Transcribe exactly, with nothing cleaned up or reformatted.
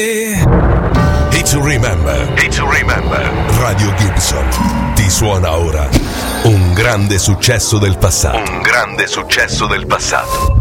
Hit to remember. Hit to remember. Radio Gibson ti suona ora un grande successo del passato. Un grande successo del passato.